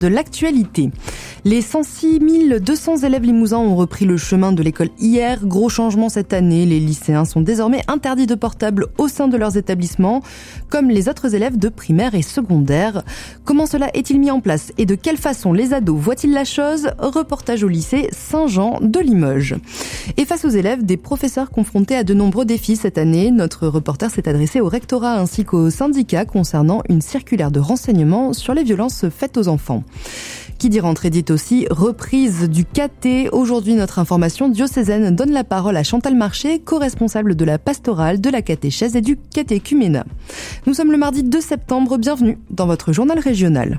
de l'actualité. Les 106 200 élèves limousins ont repris le chemin de l'école hier. Gros changement cette année, les lycéens sont désormais interdits de portable au sein de leurs établissements, comme les autres élèves de primaire et secondaire. Comment cela est-il mis en place et de quelle façon les ados voient-ils la chose ? Reportage au lycée Saint-Jean de Limoges. Et face aux élèves, des professeurs confrontés à de nombreux défis cette année, notre reporter s'est adressé au rectorat ainsi qu'aux syndicats concernant une circulaire de renseignement sur les violences faites aux enfants. Qui dit rentrée dit aussi reprise du caté. Aujourd'hui, notre information diocésaine donne la parole à Chantal Marché, co-responsable de la pastorale, de la catéchèse et du catéchuménat. Nous sommes le mardi 2 septembre, bienvenue dans votre journal régional.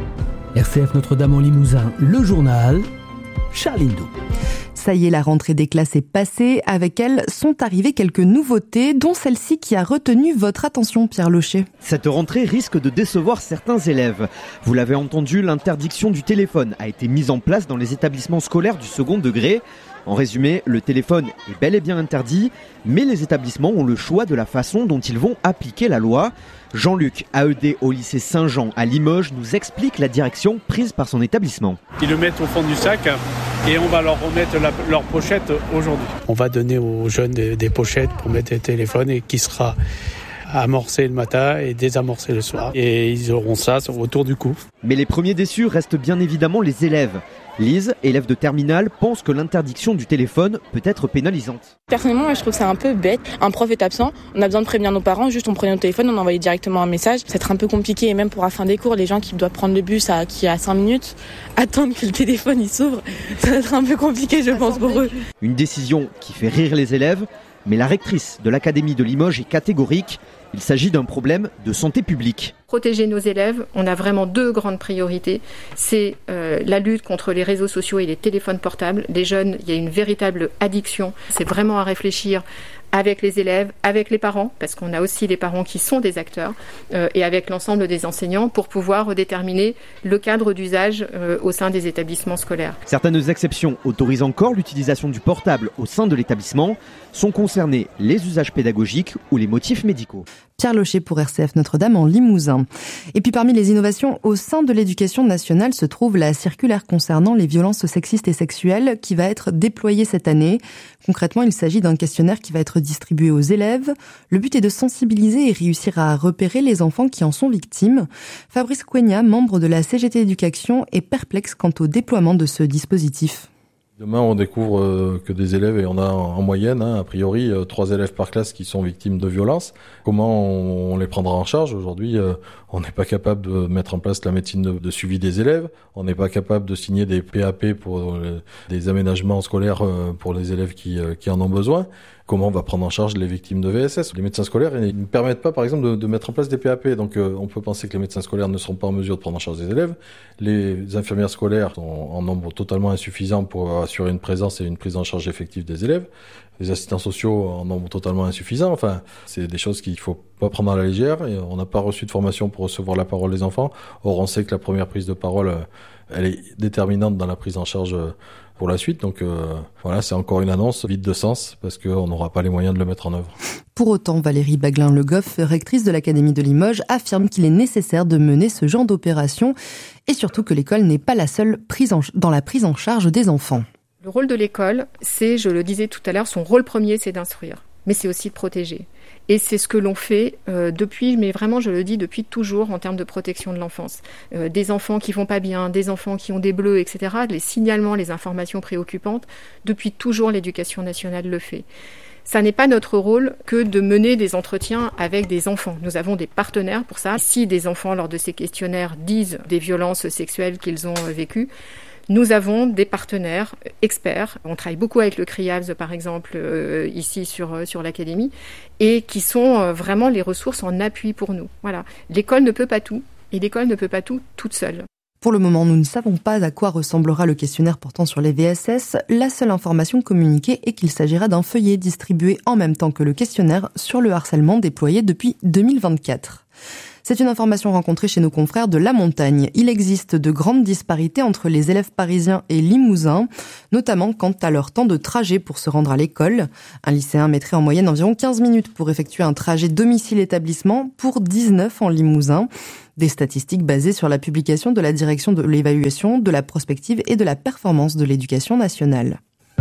RCF Notre-Dame en Limousin, le journal, Charline Doux. Ça y est, la rentrée des classes est passée. Avec elle sont arrivées quelques nouveautés, dont celle-ci qui a retenu votre attention, Pierre Locher. Cette rentrée risque de décevoir certains élèves. Vous l'avez entendu, l'interdiction du téléphone a été mise en place dans les établissements scolaires du second degré. En résumé, le téléphone est bel et bien interdit, mais les établissements ont le choix de la façon dont ils vont appliquer la loi. Jean-Luc, AED au lycée Saint-Jean à Limoges, nous explique la direction prise par son établissement. Ils le mettent au fond du sac et on va leur remettre leur pochette aujourd'hui. On va donner aux jeunes des pochettes pour mettre des téléphones et qui sera amorcé le matin et désamorcé le soir. Et ils auront ça autour du cou. Mais les premiers déçus restent bien évidemment les élèves. Lise, élève de terminale, pense que l'interdiction du téléphone peut être pénalisante. Personnellement, moi, je trouve ça un peu bête. Un prof est absent, on a besoin de prévenir nos parents, juste on prenait notre téléphone, on envoyait directement un message. C'est un peu compliqué et même pour la fin des cours, les gens qui doivent prendre le bus qui a 5 minutes, attendre que le téléphone il s'ouvre, ça va être un peu compliqué je pense pour eux. Une décision qui fait rire les élèves, mais la rectrice de l'Académie de Limoges est catégorique. Il s'agit d'un problème de santé publique. Protéger nos élèves, on a vraiment 2 grandes priorités. C'est la lutte contre les réseaux sociaux et les téléphones portables. Les jeunes, il y a une véritable addiction. C'est vraiment à réfléchir avec les élèves, avec les parents, parce qu'on a aussi les parents qui sont des acteurs, et avec l'ensemble des enseignants pour pouvoir déterminer le cadre d'usage au sein des établissements scolaires. Certaines exceptions autorisent encore l'utilisation du portable au sein de l'établissement. Sont concernés les usages pédagogiques ou les motifs médicaux. Pierre Locher pour RCF Notre-Dame en Limousin. Et puis parmi les innovations au sein de l'éducation nationale se trouve la circulaire concernant les violences sexistes et sexuelles qui va être déployée cette année. Concrètement, il s'agit d'un questionnaire qui va être distribué aux élèves. Le but est de sensibiliser et réussir à repérer les enfants qui en sont victimes. Fabrice Couegna, membre de la CGT Éducation, est perplexe quant au déploiement de ce dispositif. Demain, on découvre que des élèves, et on a en moyenne, a priori, 3 élèves par classe qui sont victimes de violences. Comment on les prendra en charge ? Aujourd'hui, on n'est pas capable de mettre en place la médecine de suivi des élèves. On n'est pas capable de signer des PAP pour des aménagements scolaires pour les élèves qui en ont besoin. Comment on va prendre en charge les victimes de VSS ? Les médecins scolaires ils ne permettent pas, par exemple, de mettre en place des PAP. Donc, on peut penser que les médecins scolaires ne seront pas en mesure de prendre en charge des élèves. Les infirmières scolaires sont en nombre totalement insuffisant pour assurer une présence et une prise en charge effective des élèves. Les assistants sociaux en nombre totalement insuffisant. Enfin, c'est des choses qu'il ne faut pas prendre à la légère. Et on n'a pas reçu de formation pour recevoir la parole des enfants. Or, on sait que la première prise de parole, elle est déterminante dans la prise en charge pour la suite. Donc voilà, c'est encore une annonce vide de sens parce qu'on n'aura pas les moyens de le mettre en œuvre. Pour autant, Valérie Baglin-Le Goff, rectrice de l'Académie de Limoges, affirme qu'il est nécessaire de mener ce genre d'opération et surtout que l'école n'est pas la seule dans la prise en charge des enfants. Le rôle de l'école, c'est, je le disais tout à l'heure, son rôle premier, c'est d'instruire, mais c'est aussi de protéger. Et c'est ce que l'on fait depuis, mais vraiment je le dis depuis toujours en termes de protection de l'enfance. Des enfants qui vont pas bien, des enfants qui ont des bleus, etc. Les signalements, les informations préoccupantes, depuis toujours l'éducation nationale le fait. Ça n'est pas notre rôle que de mener des entretiens avec des enfants. Nous avons des partenaires pour ça. Si des enfants, lors de ces questionnaires, disent des violences sexuelles qu'ils ont vécues, nous avons des partenaires experts. On travaille beaucoup avec le CRIAVS, par exemple, ici sur l'Académie, et qui sont vraiment les ressources en appui pour nous. Voilà. L'école ne peut pas tout, et l'école ne peut pas tout toute seule. Pour le moment, nous ne savons pas à quoi ressemblera le questionnaire portant sur les VSS. La seule information communiquée est qu'il s'agira d'un feuillet distribué en même temps que le questionnaire sur le harcèlement déployé depuis 2024. C'est une information rencontrée chez nos confrères de La Montagne. Il existe de grandes disparités entre les élèves parisiens et limousins, notamment quant à leur temps de trajet pour se rendre à l'école. Un lycéen mettrait en moyenne environ 15 minutes pour effectuer un trajet domicile-établissement pour 19 en Limousin. Des statistiques basées sur la publication de la Direction de l'évaluation, de la prospective et de la performance de l'éducation nationale.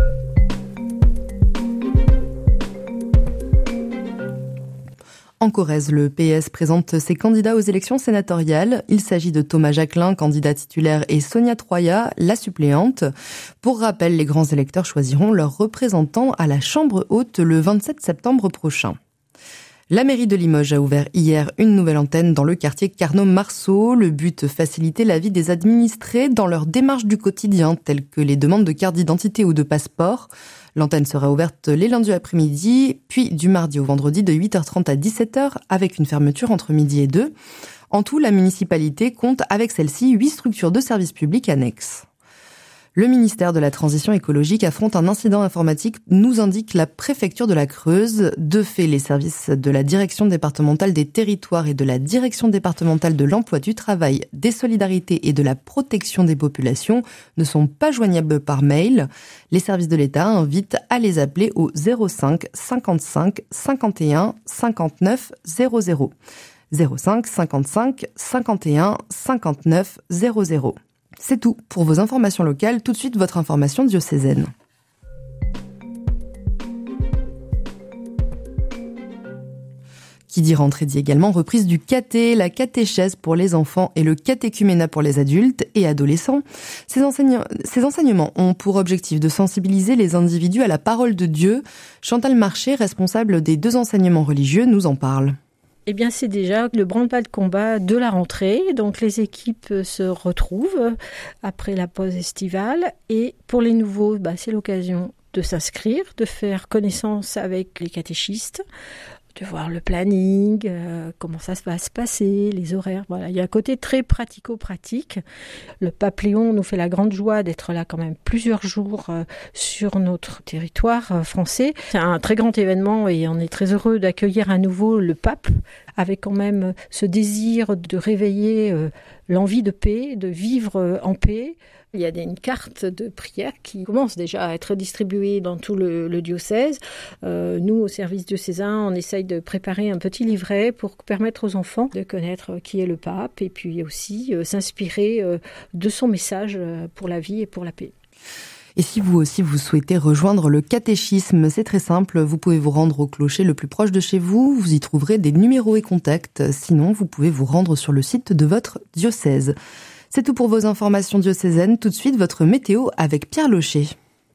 En Corrèze, le PS présente ses candidats aux élections sénatoriales. Il s'agit de Thomas Jacquelin, candidat titulaire, et Sonia Troya, la suppléante. Pour rappel, les grands électeurs choisiront leurs représentants à la Chambre haute le 27 septembre prochain. La mairie de Limoges a ouvert hier une nouvelle antenne dans le quartier Carnot-Marceau. Le but, faciliter la vie des administrés dans leurs démarches du quotidien, telles que les demandes de carte d'identité ou de passeport. L'antenne sera ouverte les lundis après-midi, puis du mardi au vendredi de 8h30 à 17h, avec une fermeture entre midi et 2. En tout, la municipalité compte avec celle-ci 8 structures de services publics annexes. Le ministère de la Transition écologique affronte un incident informatique, nous indique la préfecture de la Creuse. De fait, les services de la Direction départementale des territoires et de la Direction départementale de l'emploi du travail, des solidarités et de la protection des populations ne sont pas joignables par mail. Les services de l'État invitent à les appeler au 05 55 51 59 00. 05 55 51 59 00. C'est tout pour vos informations locales. Tout de suite, votre information diocésaine. Qui dit rentrée dit également reprise du caté, la catéchèse pour les enfants et le catéchuménat pour les adultes et adolescents. Ces enseignements ont pour objectif de sensibiliser les individus à la parole de Dieu. Chantal Marché, responsable des 2 enseignements religieux, nous en parle. Eh bien, c'est déjà le branle-bas de combat de la rentrée. Donc, les équipes se retrouvent après la pause estivale. Et pour les nouveaux, c'est l'occasion de s'inscrire, de faire connaissance avec les catéchistes, de voir le planning, comment ça va se passer, les horaires. Voilà, il y a un côté très pratico-pratique. Le pape Léon nous fait la grande joie d'être là quand même plusieurs jours sur notre territoire français. C'est un très grand événement et on est très heureux d'accueillir à nouveau le pape avec quand même ce désir de réveiller l'envie de paix, de vivre en paix. Il y a une carte de prière qui commence déjà à être distribuée dans tout le diocèse. Nous, au service diocésain, on essaye de préparer un petit livret pour permettre aux enfants de connaître qui est le pape et puis aussi s'inspirer de son message pour la vie et pour la paix. Et si vous aussi vous souhaitez rejoindre le catéchisme, c'est très simple, vous pouvez vous rendre au clocher le plus proche de chez vous, vous y trouverez des numéros et contacts, sinon vous pouvez vous rendre sur le site de votre diocèse. C'est tout pour vos informations diocésaines, tout de suite votre météo avec Pierre Locher.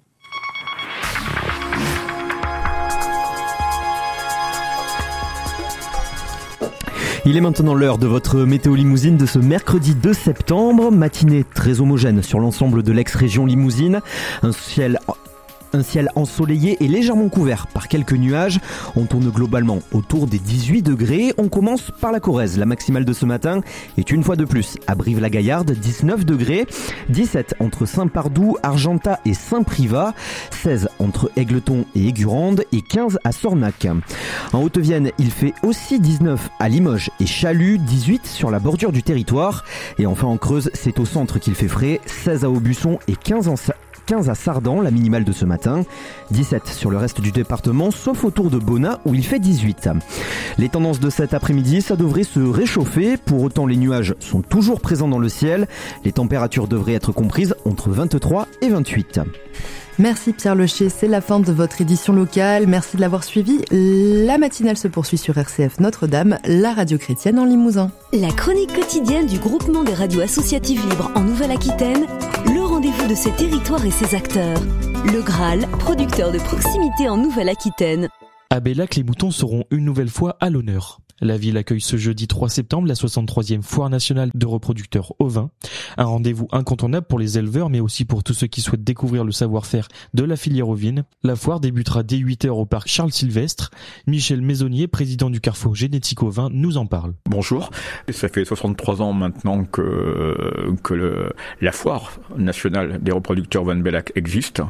Il est maintenant l'heure de votre météo limousine de ce mercredi 2 septembre. Matinée très homogène sur l'ensemble de l'ex-région limousine. Un ciel ensoleillé et légèrement couvert par quelques nuages. On tourne globalement autour des 18 degrés. On commence par la Corrèze. La maximale de ce matin est une fois de plus à Brive-la-Gaillarde, 19 degrés. 17 entre Saint-Pardoux, Argentat et Saint-Privat. 16 entre Égletons et Aigurande et 15 à Sornac. En Haute-Vienne, il fait aussi 19 à Limoges et Chalut, 18 sur la bordure du territoire. Et enfin en Creuse, c'est au centre qu'il fait frais, 16 à Aubusson et 15 à Sardan, la minimale de ce matin, 17 sur le reste du département, sauf autour de Bonnat où il fait 18. Les tendances de cet après-midi, ça devrait se réchauffer, pour autant les nuages sont toujours présents dans le ciel, les températures devraient être comprises entre 23 et 28. Merci Pierre Locher, c'est la fin de votre édition locale, merci de l'avoir suivi. La matinale se poursuit sur RCF Notre-Dame, la radio chrétienne en Limousin. La chronique quotidienne du groupement des radios associatives libres en Nouvelle-Aquitaine, le rendez-vous de ses territoires et ses acteurs. Le Graal, producteur de proximité en Nouvelle-Aquitaine. À Bellac, les moutons seront une nouvelle fois à l'honneur. La ville accueille ce jeudi 3 septembre la 63e Foire nationale de reproducteurs ovins. Un rendez-vous incontournable pour les éleveurs, mais aussi pour tous ceux qui souhaitent découvrir le savoir-faire de la filière ovine. La foire débutera dès 8h au parc Charles Sylvestre. Michel Maisonnier, président du Carrefour Génétique Ovin, nous en parle. Bonjour. Ça fait 63 ans maintenant que la Foire nationale des reproducteurs ovins de Bellac existe.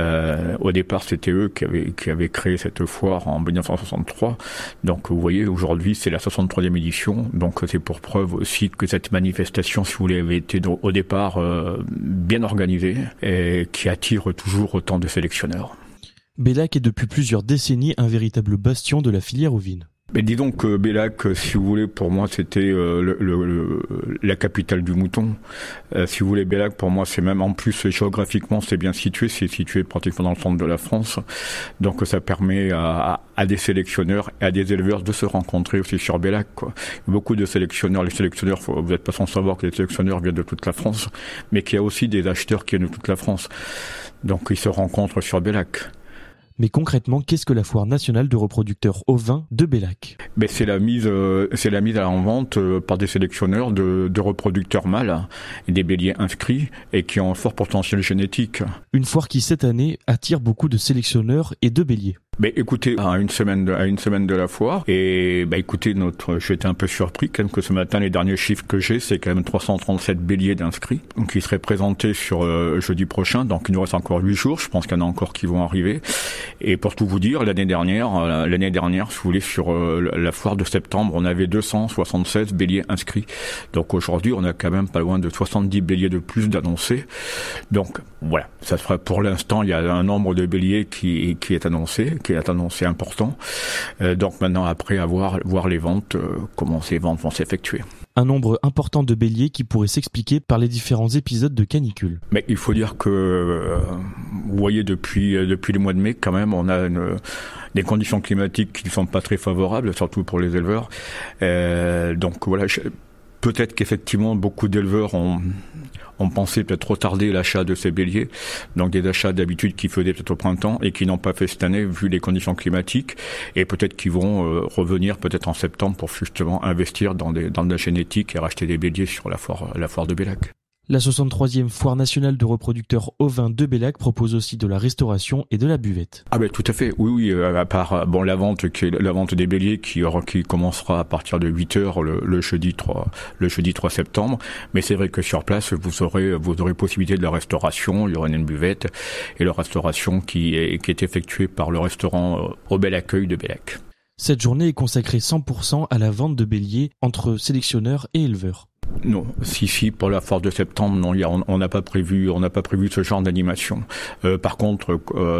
Au départ, c'était eux qui avaient créé cette foire en 1963. Donc, vous voyez, aujourd'hui, aujourd'hui, c'est la 63e édition. Donc c'est pour preuve aussi que cette manifestation, si vous voulez, avait été au départ bien organisée et qui attire toujours autant de sélectionneurs. Bellac est depuis plusieurs décennies un véritable bastion de la filière ovine. Mais disons que Bellac, si vous voulez, pour moi, c'était la capitale du mouton. Si vous voulez, Bellac, pour moi, c'est même en plus géographiquement, c'est bien situé. C'est situé pratiquement dans le centre de la France. Donc, ça permet à des sélectionneurs et à des éleveurs de se rencontrer aussi sur Bellac, quoi. Beaucoup de sélectionneurs, les sélectionneurs, vous n'êtes pas sans savoir que les sélectionneurs viennent de toute la France, mais qu'il y a aussi des acheteurs qui viennent de toute la France. Donc, ils se rencontrent sur Bellac. Mais concrètement, qu'est-ce que la foire nationale de reproducteurs ovins de Bellac ? C'est la mise en vente par des sélectionneurs de reproducteurs mâles et des béliers inscrits et qui ont un fort potentiel génétique. Une foire qui cette année attire beaucoup de sélectionneurs et de béliers. Écoutez, à une semaine de la foire, et écoutez, j'étais un peu surpris quand même que ce matin, les derniers chiffres que j'ai, c'est quand même 337 béliers d'inscrits, qui seraient présentés sur jeudi prochain, donc il nous reste encore 8 jours, je pense qu'il y en a encore qui vont arriver. Et pour tout vous dire, l'année dernière, si vous voulez, sur la foire de septembre, on avait 276 béliers inscrits. Donc aujourd'hui, on a quand même pas loin de 70 béliers de plus d'annoncés. Donc voilà, ça sera pour l'instant, il y a un nombre de béliers qui est annoncé important. Donc maintenant, après, à voir les ventes, comment ces ventes vont s'effectuer. Un nombre important de béliers qui pourrait s'expliquer par les différents épisodes de canicule. Mais il faut dire que, vous voyez, depuis le mois de mai, quand même, on a des conditions climatiques qui ne sont pas très favorables, surtout pour les éleveurs. Donc voilà, peut-être qu'effectivement, beaucoup d'éleveurs ont pensé peut-être retarder l'achat de ces béliers, donc des achats d'habitude qu'ils faisaient peut-être au printemps et qui n'ont pas fait cette année vu les conditions climatiques, et peut-être qu'ils vont revenir peut-être en septembre pour justement investir dans de la génétique et racheter des béliers sur la foire de Bellac. La 63e foire nationale de reproducteurs ovins de Bellac propose aussi de la restauration et de la buvette. Tout à fait. Oui, à part la vente des béliers qui commencera à partir de 8h le jeudi 3 septembre, mais c'est vrai que sur place vous aurez possibilité de la restauration, il y aura une buvette et la restauration qui est effectuée par le restaurant Au Bel Accueil de Bellac. Cette journée est consacrée 100% à la vente de béliers entre sélectionneurs et éleveurs. Non, si pour la foire de septembre, non, on n'a pas prévu ce genre d'animation. Par contre,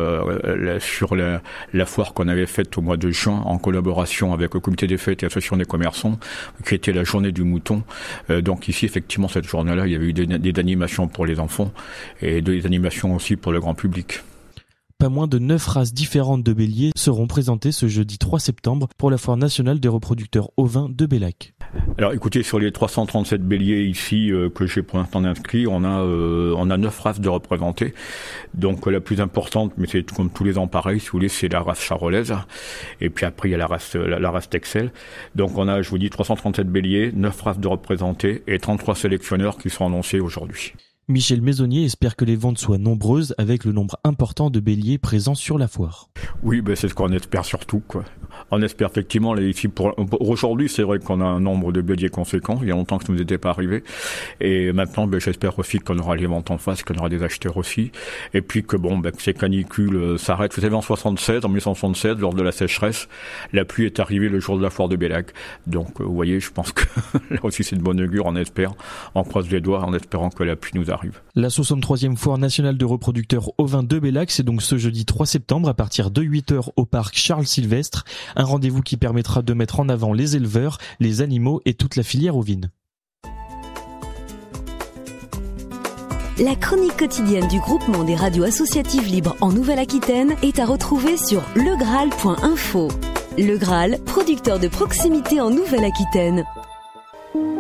sur la foire qu'on avait faite au mois de juin en collaboration avec le comité des fêtes et l'association des commerçants, qui était la journée du mouton. Donc ici, effectivement, cette journée-là, il y avait eu des animations pour les enfants et des animations aussi pour le grand public. Pas moins de 9 races différentes de béliers seront présentées ce jeudi 3 septembre pour la foire nationale des reproducteurs ovins de Bellac. Alors écoutez, sur les 337 béliers ici que j'ai pour l'instant inscrits, on a 9 races de représentées. Donc la plus importante, mais c'est comme tous les ans pareil, si vous voulez, c'est la race charolaise. Et puis après il y a la race Texel. Donc on a, je vous dis, 337 béliers, 9 races de représentées et 33 sélectionneurs qui sont annoncés aujourd'hui. Michel Maisonnier espère que les ventes soient nombreuses avec le nombre important de béliers présents sur la foire. Oui, c'est ce qu'on espère surtout, quoi. On espère effectivement, ici pour aujourd'hui, c'est vrai qu'on a un nombre de béliers conséquent. Il y a longtemps que ça ne nous était pas arrivé. Et maintenant, j'espère aussi qu'on aura les ventes en face, qu'on aura des acheteurs aussi. Et puis que ces canicules s'arrêtent. Vous savez, en 1976, lors de la sécheresse, la pluie est arrivée le jour de la foire de Bellac. Donc, vous voyez, je pense que là aussi c'est de bon augure, on espère. On croise les doigts en espérant que la pluie nous arrive. La 63e foire nationale de reproducteurs ovins de Bellac, c'est donc ce jeudi 3 septembre à partir de 8h au parc Charles Sylvestre. Un rendez-vous qui permettra de mettre en avant les éleveurs, les animaux et toute la filière ovine. La chronique quotidienne du groupement des radios associatives libres en Nouvelle-Aquitaine est à retrouver sur legraal.info. Le Graal, producteur de proximité en Nouvelle-Aquitaine.